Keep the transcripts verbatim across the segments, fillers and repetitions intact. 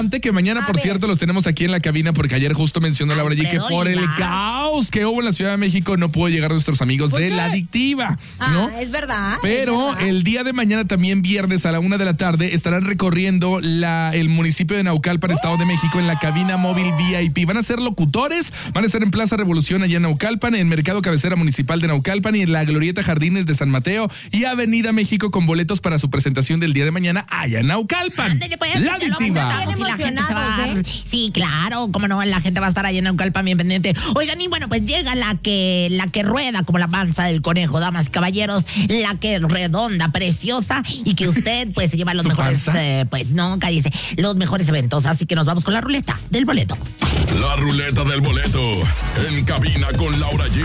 Que mañana, A por ver. cierto, los tenemos aquí en la cabina porque ayer justo mencionó Laura G que Alfredo por el Olivas. caos que hubo en la Ciudad de México no pudo llegar nuestros amigos ¿Por de qué? La Adictiva, ¿no? Ah, es verdad. Pero es verdad. el día de mañana, también viernes a la una de la tarde, estarán recorriendo la, el municipio de Naucalpan, Estado de México, en la cabina móvil V I P. Van a ser locutores, van a estar en Plaza Revolución allá en Naucalpan, en Mercado Cabecera Municipal de Naucalpan y en la Glorieta Jardines de San Mateo y Avenida México con boletos para su presentación del día de mañana allá en Naucalpan. Ándale, pues, La ya lo Adictiva. comentamos y la gente se va a Bien dar. Sí, claro, cómo no, la gente va a estar ahí en Naucalpan bien pendiente. Oigan, y bueno, pues llega la que, la que rueda como la panza del conejo, damas y caballeros, la que es redonda, preciosa, y que usted pues se lleva los ¿Su mejores, panza? eh, pues no, cállese, los mejores eventos. Así que nos vamos con la ruleta del boleto. La ruleta del boleto en cabina con Laura G.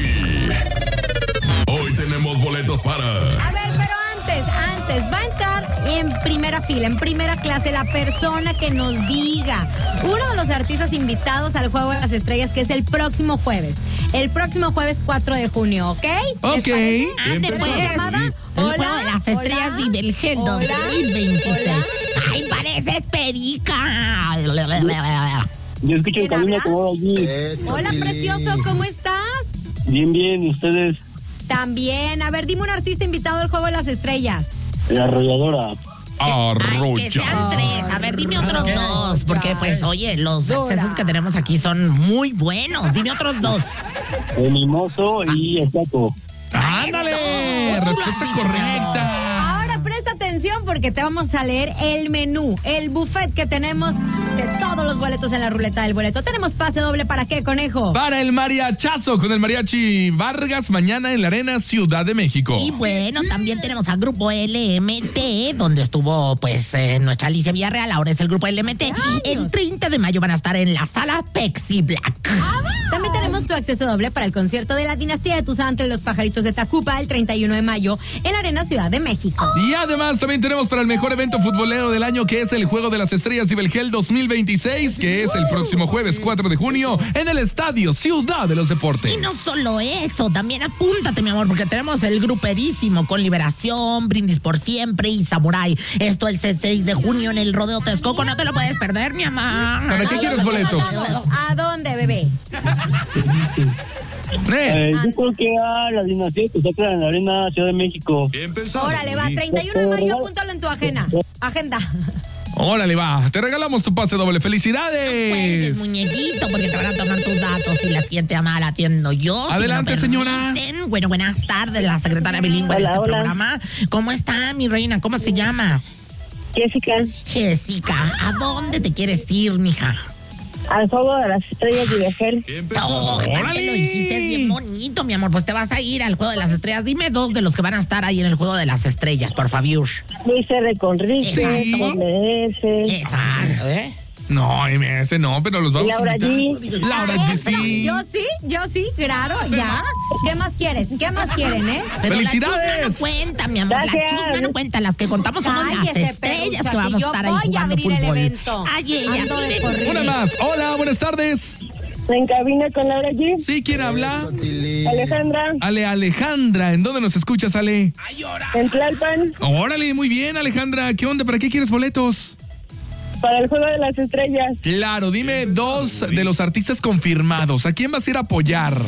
Hoy tenemos boletos para... A ver, pero antes, antes, va a entrar en primera fila, en primera clase, la persona que nos diga, uno de los artistas invitados al Juego de las Estrellas, que es el próximo jueves. El próximo jueves cuatro de junio, ¿ok? ¿Les Ok. parece? Ande, ¿Tenemos pues. llamada? El Hola, juego de las estrellas hola, Divergel hola, dos mil veintiséis. hola. ¡Ay, pareces perica! Yo escucho en ¿Quién cabina habla? como allí. Hola, precioso, ¿cómo estás? Bien, bien, ¿y ustedes? También. A ver, dime un artista invitado al Juego de las Estrellas. La arrolladora. Ay, que Arrocha. sean tres. A ver, dime otros dos. Porque, pues, oye, los Dora. accesos que tenemos aquí son muy buenos. Dime otros dos. El mimoso y el taco. ¡Ándale! Eso. Respuesta Tú lo has dicho, correcta. Ahora presta atención porque te vamos a leer el menú, el buffet que tenemos de todos los boletos en la ruleta del boleto. Tenemos pase doble para qué, conejo. Para el mariachazo con el mariachi Vargas mañana en la Arena Ciudad de México. Y bueno, también tenemos al grupo L M T, donde estuvo, pues, eh, nuestra Alicia Villarreal. Ahora es el grupo L M T. El treinta de mayo van a estar en la sala Pepsi Black. También tenemos tu acceso doble para el concierto de la Dinastía de Tusa entre los Pajaritos de Tacuba el treinta y uno de mayo en la Arena Ciudad de México. Y además también tenemos para el mejor evento futbolero del año, que es el Juego de las Estrellas Divergel dos mil veintiséis, que es el próximo jueves cuatro de junio en el Estadio Ciudad de los Deportes. Y no solo eso, también apúntate, mi amor, porque tenemos el gruperísimo con Liberación, Brindis por Siempre y Samurai. Esto el seis de junio en el Rodeo Texcoco. No te lo puedes perder, mi amor. ¿Para qué quieres boletos? ¿A dónde, bebé? Eh, Eh, yo creo que a la dinastía que saca en la Arena Ciudad de México. Órale, va, treinta y uno de mayo, apúntalo en tu agenda. Agenda. órale, va. Te regalamos tu pase doble. Puedes, ¡Felicidades! muñequito, porque te van a tomar tus datos y la siguiente llamada la atiendo yo. Adelante, si me señora. permiten. Bueno, buenas tardes, la secretaria bilingüe de Hola, este hola. programa. ¿Cómo está, mi reina? ¿Cómo se llama? Jessica, Jessica, ¿a dónde te quieres ir, mija? al Juego de las Estrellas de Divergel. Oh, ¡Órale! te lo dijiste bien bonito, mi amor. Pues te vas a ir al Juego de las Estrellas. Dime dos de los que van a estar ahí en el Juego de las Estrellas, por favor. Luis R. Conrique, Sí. M S. Exacto, ¿eh? No, M S no, pero los vamos Laura a invitar. G. Laura Ah, G, eso, sí. Yo sí, yo sí, claro, ya. ¿Qué más quieres? ¿Qué más quieren, eh? Pero ¡Felicidades! la chusma no cuenta, mi amor. La Gracias. chusma no cuenta. Las que contamos somos Cállese, las estrellas Perucha, que vamos si yo a estar ahí voy a jugando abrir el fútbol. evento. Ay, ella, Ando de miren. corrido. Una más. Hola, buenas tardes. En cabina con Laura G. ¿Sí, quién habla? Alejandra, Ale Alejandra. ¿En dónde nos escuchas, Ale? en Tlalpan, Órale, muy bien, Alejandra. ¿Qué onda? ¿Para qué quieres boletos? para el Juego de las Estrellas. Claro, dime dos de los artistas confirmados. ¿A quién vas a ir a apoyar?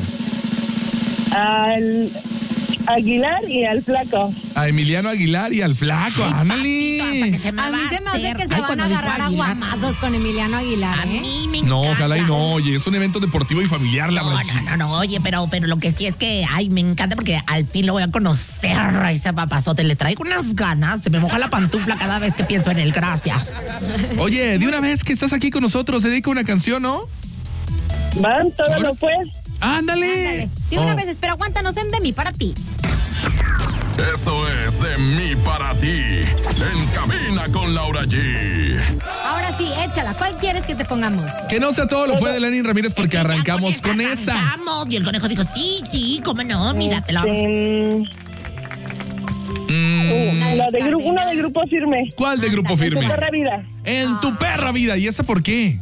Al Aguilar y al Flaco. A Emiliano Aguilar y al Flaco. Papito, Ándale. hasta que se me A mí va se me hace hacer. que se Ay, van cuando a dijo agarrar a Aguilar. guamazos con Emiliano Aguilar, A ¿eh? mí me No, encanta. ojalá y no. Oye, es un evento deportivo y familiar, la No, verdad. no, no, no, oye, pero, pero lo que sí es que, ay, me encanta porque al fin lo voy a conocer a ese papazote. Le traigo unas ganas, se me moja la pantufla cada vez que pienso en él. Gracias. Oye, de una vez que estás aquí con nosotros, dedica una canción, ¿no? Van, todo lo fue. Ándale. Ándale. De una Oh. vez, espera, aguántanos en de mí para ti. Esto es de mí para ti. En cabina con Laura G. Ahora sí, échala. ¿Cuál quieres que te pongamos? Que no sea todo lo fue de Lenin Ramírez porque Es que ya arrancamos con esa. Arrancamos. Y el conejo dijo, sí, sí, cómo no, mira, te la vamos. Este, Mm, Una de la los de grupo, una de Cardenales. Grupo Firme. ¿Cuál de grupo Tu firme? perra vida. En tu perra vida. ¿Y esa por qué?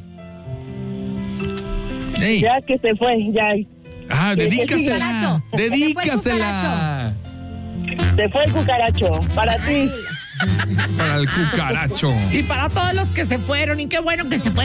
Ey. Ya que se fue, ya. Ah, que dedícasela. cucaracho. Se fue el Dedícasela. Se fue el cucaracho. Para ti. Para el cucaracho. Y para todos los que se fueron, y qué bueno que se fueron.